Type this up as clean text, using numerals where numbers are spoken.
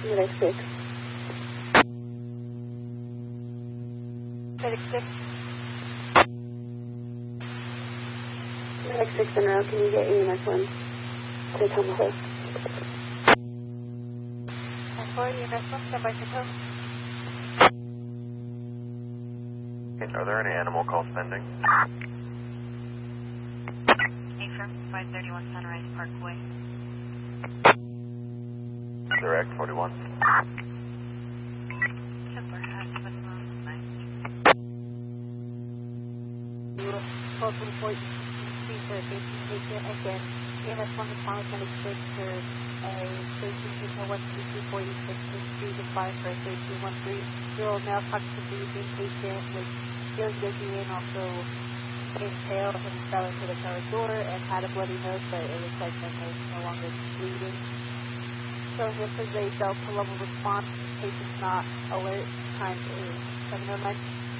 Medic 6. Medic 6. Medic 6 en route, can you get EMS 1 to Tomahawk? 10-4, EMS 1, stand by for tow. Are there any animal calls pending? Affirm, 531 Sunrise Parkway. Direct 41. Super, You will call to report you for a safety patient. Again, EMS 1 response medic 6 for a safety patient 12246 to 5 for a safety 130 male toxic breathing patient with feeling dizzy and also inhaled and fell into the car door and had a bloody nose, but it looks like the nose is no longer bleeding. So this is a Delta level response. Patient's not alert. Time is 7:09.